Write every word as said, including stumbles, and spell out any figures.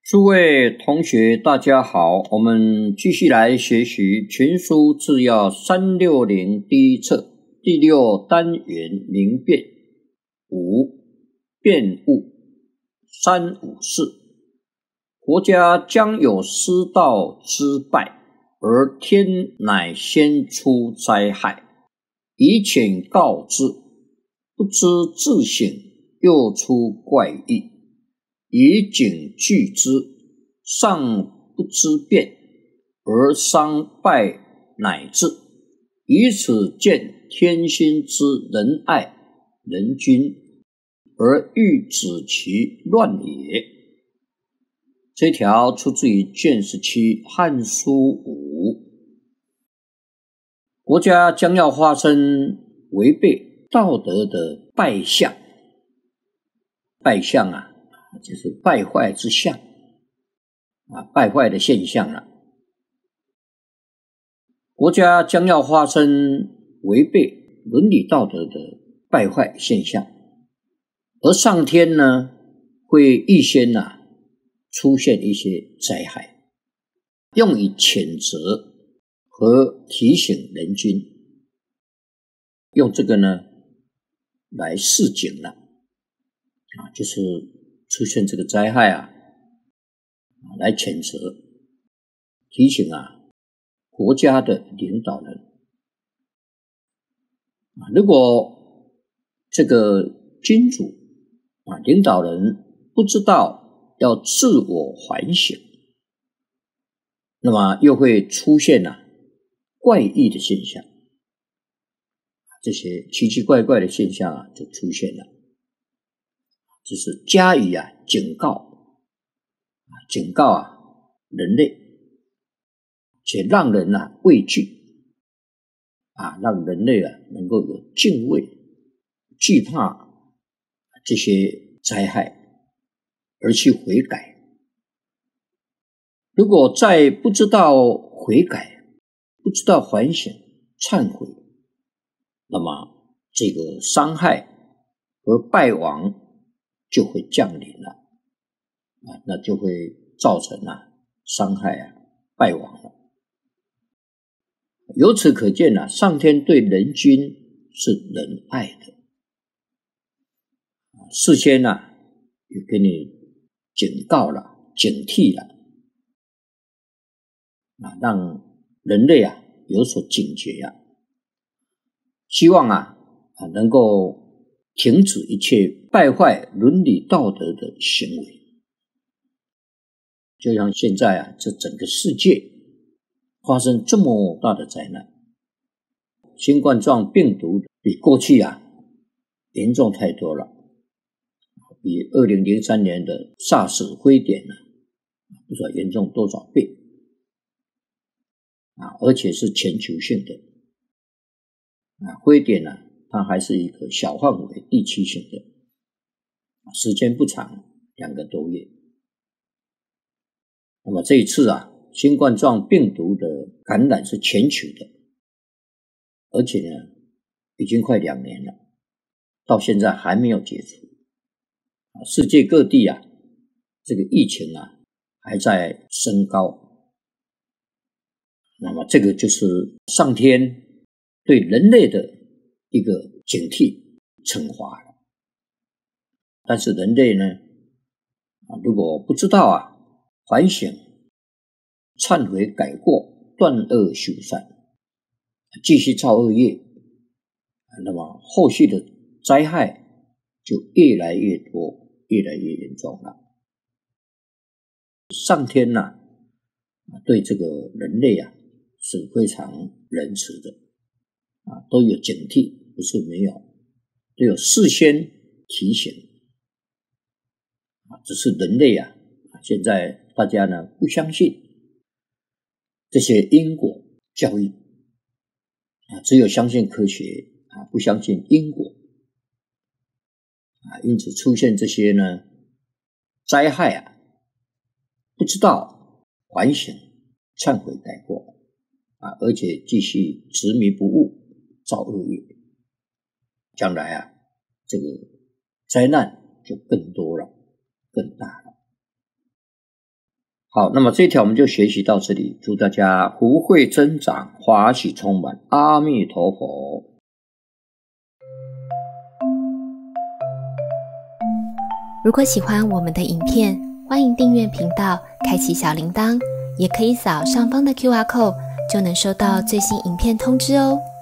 诸位同学大家好，我们继续来学习群书治要三六零第一册第六单元明辨。五、辩误。三五四，国家将有失道之败，而天乃先出灾害，以请告之，不知自省，又出怪异，以警惧之，尚不知变，而伤败乃至，以此见天心之仁爱人君，而欲止其乱也。这条出自于卷十七汉书五。国家将要发生违背道德的败相，败相啊就是败坏之相啊，败坏的现象了。国家将要发生违背伦理道德的败坏现象，而上天呢会预先啊出现一些灾害，用以谴责和提醒人君，用这个呢来示警了啊，就是出现这个灾害啊，来谴责提醒啊国家的领导人啊，如果这个君主啊领导人不知道要自我反省，那么又会出现啊怪异的现象，这些奇奇怪怪的现象啊就出现了，就是加以啊警告，警告啊人类，且让人啊畏惧啊，让人类啊能够有敬畏，惧怕这些灾害，而去悔改。如果再不知道悔改，不知道反省忏悔，那么这个伤害和败亡就会降临了啊，那就会造成啊伤害啊败亡了。由此可见啊，上天对人君是仁爱的，事先啊也给你警告了，警惕了啊，让人类啊有所警觉啊，希望啊啊能够停止一切败坏伦理道德的行为。就像现在啊，这整个世界发生这么大的灾难，新冠状病毒比过去啊严重太多了，比二零零三年的 SARS 非典啊不知道严重多少倍啊，而且是全球性的啊，非典啊它还是一个小范围地区性的，时间不长，两个多月。那么这一次啊，新冠状病毒的感染是全球的，而且呢，已经快两年了，到现在还没有解除。世界各地啊，这个疫情啊，还在升高。那么这个就是上天对人类的一个警惕、惩罚了。但是人类呢，啊，如果不知道啊，反省、忏悔、改过、断恶修善，继续造恶业，那么后续的灾害就越来越多，越来越严重了。上天呢、啊，对这个人类啊是非常仁慈的啊，都有警惕，不是没有，都有事先提醒啊，只是人类啊，现在大家呢不相信这些因果教育啊，只有相信科学啊，不相信因果啊，因此出现这些呢灾害啊，不知道反省、忏悔、改过啊，而且继续执迷不悟，造恶业，将来啊，这个灾难就更多了，更大了。 好，那么这一条我们就学习到这里，祝大家福慧增长，法喜充满，阿弥陀佛。 如果喜欢我们的影片，欢迎订阅频道，开启小铃铛，也可以扫上方的 Q R code， 就能收到最新影片通知哦。